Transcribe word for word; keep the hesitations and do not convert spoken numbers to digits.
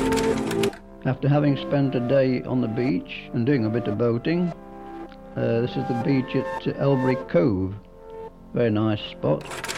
After having spent a day on the beach and doing a bit of boating, uh, this is the beach at Elbury Cove. Very nice spot.